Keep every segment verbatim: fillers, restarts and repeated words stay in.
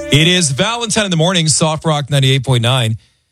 It is Valentine in the morning, Soft Rock ninety-eight point nine.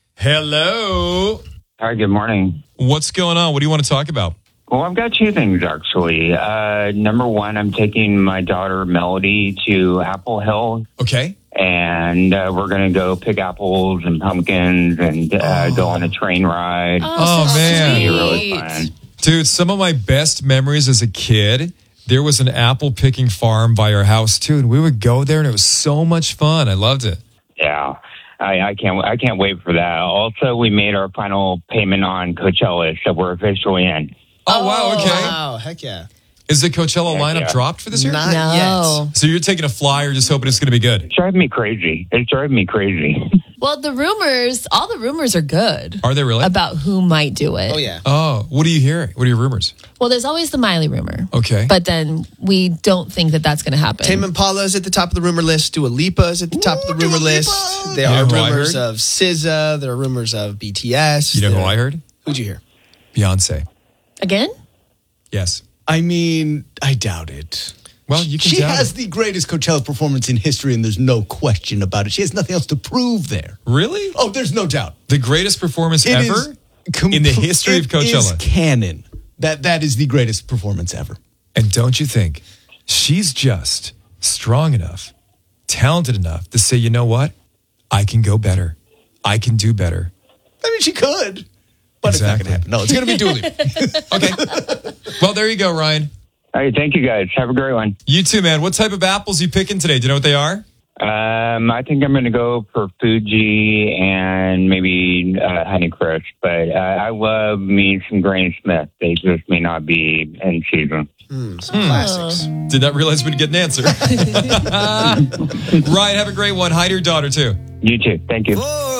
Hello. Hi, good morning. What's going on? What do you want to talk about? Well, I've got two things, actually. Uh, number one, I'm taking my daughter, Melody, to Apple Hill. Okay. And uh, we're going to go pick apples and pumpkins and uh, Oh. go on a train ride. Oh, so man. It'll be really sweet. fun. Dude, some of my best memories as a kid, there was an apple picking farm by our house, too. And we would go there, and it was so much fun. I loved it. Yeah, I, I can't. I can't wait for that. Also, we made our final payment on Coachella, so we're officially in. Oh, wow. Okay. Wow, heck yeah. Is the Coachella Heck lineup yeah. dropped for this year? Not No. yet. So you're taking a flyer, just hoping it's going to be good. It's driving me crazy. It's driving me crazy. Well, the rumors, all the rumors are good Are they really? about who might do it. Oh, yeah. Oh, what are you hearing? What are your rumors? Well, there's always the Miley rumor. Okay. But then we don't think that that's going to happen. Tame Impala's at the top of the rumor list. Dua Lipa's at the top of the Ooh, rumor Dua list. Lipa. There You are know who I rumors heard? of S Z A. There are rumors of B T S. You know who There- I heard? Who'd you hear? Beyonce. Again? Yes. I mean, I doubt it. Well, you can She doubt has it. the greatest Coachella performance in history, and there's no question about it. She has nothing else to prove there. Really? Oh, there's no doubt. The greatest performance It ever is com- in the history of it is Coachella. canon. That that is the greatest performance ever. And don't you think she's just strong enough, talented enough to say, you know what? I can go better. I can do better. I mean, she could, but Exactly. it's not going to happen. No, it's going to be Dua Lipa. Okay. Well, there you go, Ryan. All right, thank you guys. Have a great one. You too, man. What type of apples you picking today? Do you know what they are? Um, I think I'm going to go for Fuji and maybe uh, Honeycrisp, but uh, I love me some Granny Smith. They just may not be in season. Mm, some classics. Did not realize we'd get an answer. Ryan, have a great one. Hi to your daughter, too. You too. Thank you.